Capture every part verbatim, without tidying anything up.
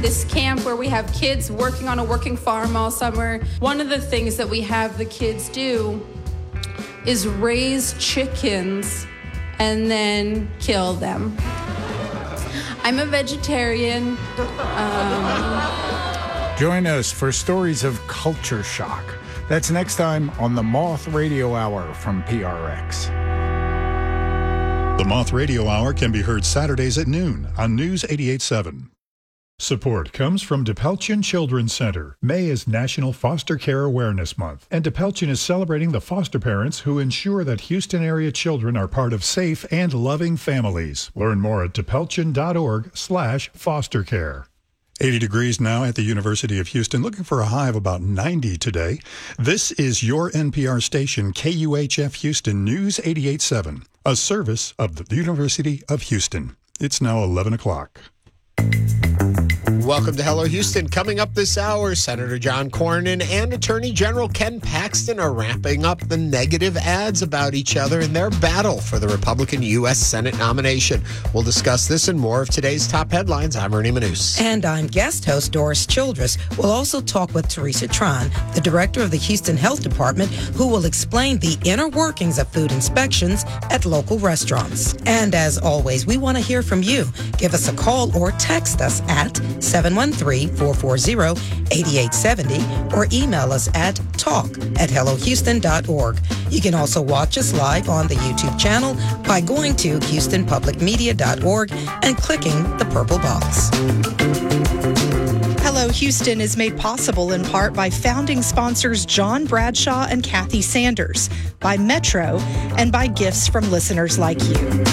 this camp where we have kids working on a working farm all summer. One of the things that we have the kids do is raise chickens and then kill them. I'm a vegetarian. Um... Join us for stories of culture shock. That's next time on the Moth Radio Hour from P R X. The Moth Radio Hour can be heard Saturdays at noon on News eighty-eight point seven. Support comes from DePelchin Children's Center. May is National Foster Care Awareness Month, and DePelchin is celebrating the foster parents who ensure that Houston area children are part of safe and loving families. Learn more at depelchin.org slash foster care. eighty degrees now at the University of Houston, looking for a high of about ninety today. This is your N P R station, K U H F Houston News eighty-eight point seven, a service of the University of Houston. It's now eleven o'clock. Welcome to Hello Houston. Coming up this hour, Senator John Cornyn and Attorney General Ken Paxton are wrapping up the negative ads about each other in their battle for the Republican U S Senate nomination. We'll discuss this and more of today's top headlines. I'm Ernie Manous. And I'm guest host Doris Childress. We'll also talk with Teresa Tron, the director of the Houston Health Department, who will explain the inner workings of food inspections at local restaurants. And as always, we want to hear from you. Give us a call or text us at seven one three, four four zero, eight eight seven zero or email us at talk at hello houston dot org. You can also watch us live on the YouTube channel by going to houston public media dot org and clicking the purple box. Hello Houston is made possible in part by founding sponsors John Bradshaw and Kathy Sanders, by Metro, and by gifts from listeners like you.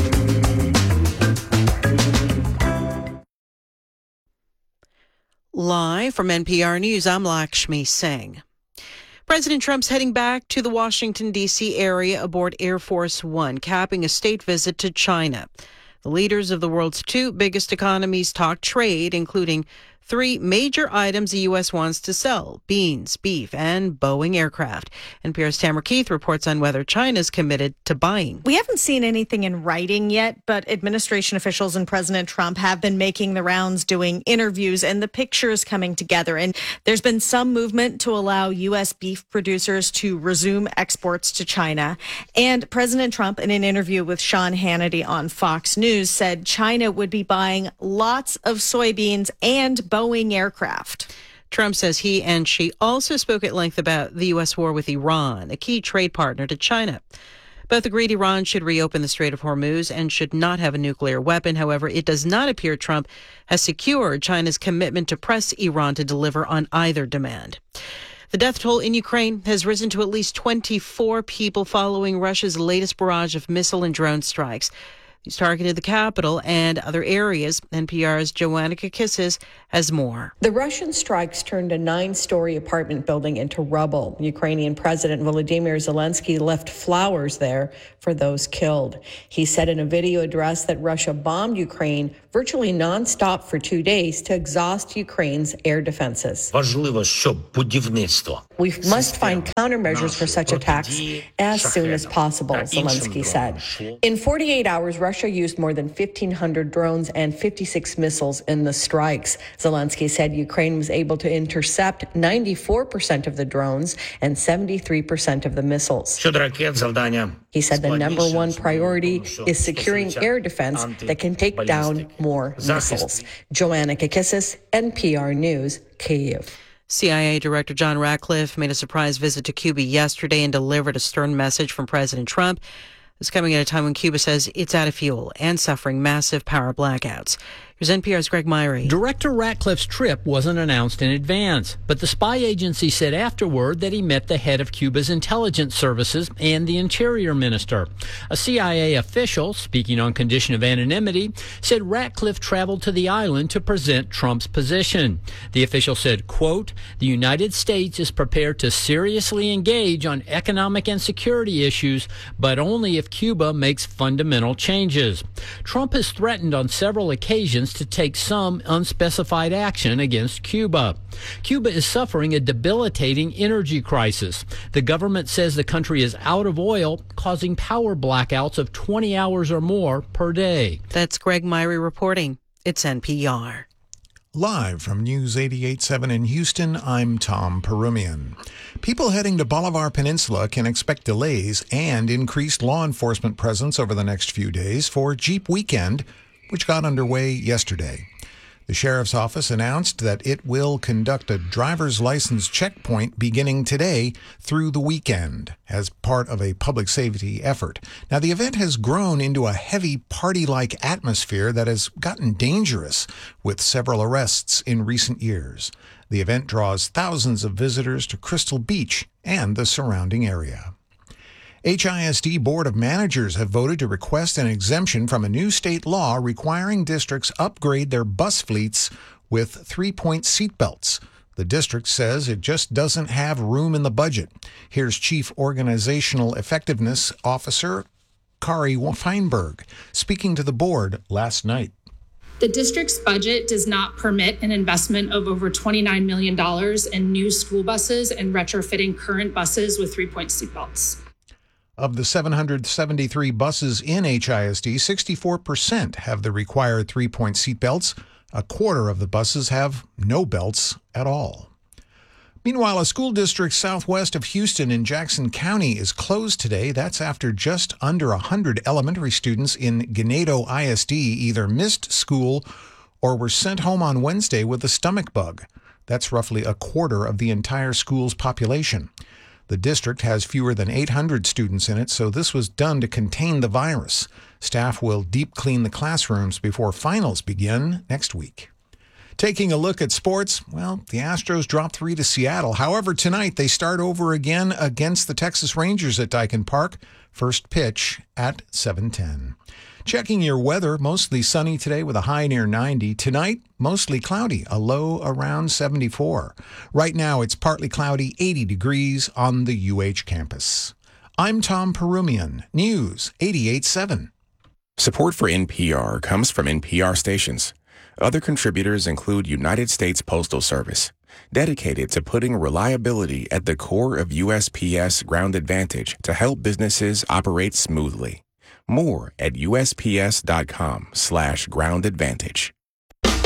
Live from N P R News, I'm Lakshmi Singh. President Trump's heading back to the Washington, D C area aboard Air Force One, capping a state visit to China. The leaders of the world's two biggest economies talk trade, including three major items the U S wants to sell: beans, beef, and Boeing aircraft. N P R's Tamara Keith reports on whether China's committed to buying. We haven't seen anything in writing yet, but administration officials and President Trump have been making the rounds, doing interviews, and the picture is coming together. And there's been some movement to allow U S beef producers to resume exports to China. And President Trump, in an interview with Sean Hannity on Fox News, said China would be buying lots of soybeans and Boeing aircraft. Trump says he and Xi also spoke at length about the U S war with Iran, a key trade partner to China. Both agreed Iran should reopen the Strait of Hormuz and should not have a nuclear weapon. However, it does not appear Trump has secured China's commitment to press Iran to deliver on either demand. The death toll in Ukraine has risen to at least twenty-four people following Russia's latest barrage of missile and drone strikes. He's targeted the capital and other areas. N P R's Joanna Kakissis has more. The Russian strikes turned a nine-story apartment building into rubble. Ukrainian President Volodymyr Zelensky left flowers there for those killed. He said in a video address that Russia bombed Ukraine virtually nonstop for two days to exhaust Ukraine's air defenses. We must find countermeasures for such attacks as soon as possible, Zelensky said. In forty-eight hours, Russia used more than fifteen hundred drones and fifty-six missiles in the strikes. Zelensky said Ukraine was able to intercept ninety-four percent of the drones and seventy-three percent of the missiles. He said the number one priority is securing air defense that can take down more missiles. Joanna Kakissis, N P R News, Kyiv. C I A Director John Ratcliffe made a surprise visit to Cuba yesterday and delivered a stern message from President Trump. It's coming at a time when Cuba says it's out of fuel and suffering massive power blackouts. Here's N P R's Greg Myrie. Director Ratcliffe's trip wasn't announced in advance, but the spy agency said afterward that he met the head of Cuba's intelligence services and the interior minister. A C I A official, speaking on condition of anonymity, said Ratcliffe traveled to the island to present Trump's position. The official said, quote, "The United States is prepared to seriously engage on economic and security issues, but only if Cuba makes fundamental changes." Trump has threatened on several occasions to take some unspecified action against Cuba. Cuba is suffering a debilitating energy crisis. The government says the country is out of oil, causing power blackouts of twenty hours or more per day. That's Greg Myrie reporting. It's N P R. Live from News eighty-eight point seven in Houston, I'm Tom Perumian. People heading to Bolivar Peninsula can expect delays and increased law enforcement presence over the next few days for Jeep Weekend, which got underway yesterday. The sheriff's office announced that it will conduct a driver's license checkpoint beginning today through the weekend as part of a public safety effort. Now, the event has grown into a heavy party-like atmosphere that has gotten dangerous with several arrests in recent years. The event draws thousands of visitors to Crystal Beach and the surrounding area. H I S D Board of Managers have voted to request an exemption from a new state law requiring districts upgrade their bus fleets with three-point seatbelts. The district says it just doesn't have room in the budget. Here's Chief Organizational Effectiveness Officer Kari Feinberg speaking to the board last night. The district's budget does not permit an investment of over twenty-nine million dollars in new school buses and retrofitting current buses with three-point seatbelts. Of the seven hundred seventy-three buses in H I S D, sixty-four percent have the required three-point seatbelts. A quarter of the buses have no belts at all. Meanwhile, a school district southwest of Houston in Jackson County is closed today. That's after just under one hundred elementary students in Ganado I S D either missed school or were sent home on Wednesday with a stomach bug. That's roughly a quarter of the entire school's population. The district has fewer than eight hundred students in it, so this was done to contain the virus. Staff will deep clean the classrooms before finals begin next week. Taking a look at sports, well, the Astros dropped three to Seattle. However, tonight they start over again against the Texas Rangers at Daikin Park. First pitch at seven ten. Checking your weather, mostly sunny today with a high near ninety. Tonight, mostly cloudy, a low around seventy-four. Right now, it's partly cloudy, eighty degrees on the U H campus. I'm Tom Perumian, News eighty-eight point seven. Support for N P R comes from N P R stations. Other contributors include United States Postal Service, dedicated to putting reliability at the core of U S P S Ground Advantage to help businesses operate smoothly. More at U S P S dot com slash ground advantage.